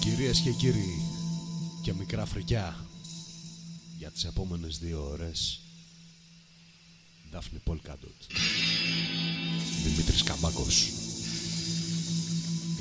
Κυρίες και κύριοι, και μικρά φρικιά για τις επόμενες 2 ώρες. Δάφνη Πολκάντοτ, Δημήτρης Καμπάκος.